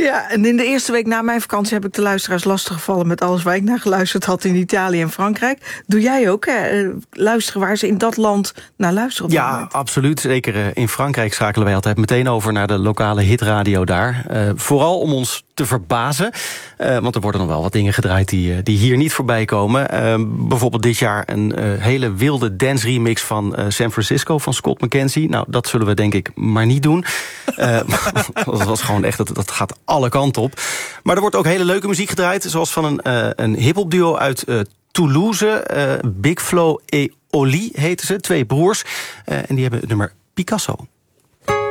Ja, en in de eerste week na mijn vakantie heb ik de luisteraars lastiggevallen met alles waar ik naar geluisterd had in Italië en Frankrijk. Doe jij ook, hè? Luisteren waar ze in dat land naar luisteren? Ja, absoluut. Zeker in Frankrijk schakelen wij altijd meteen over naar de lokale hitradio daar. Vooral om ons te verbazen. Want er worden nog wel wat dingen gedraaid die hier niet voorbij komen. Bijvoorbeeld dit jaar een hele wilde dance remix van San Francisco van Scott McKenzie. Nou, dat zullen we denk ik maar niet doen. Dat was gewoon echt, dat gaat alle kanten op. Maar er wordt ook hele leuke muziek gedraaid. Zoals van een hiphop duo uit Toulouse. Big Flo et Oli heten ze, 2 broers. En die hebben het nummer Picasso.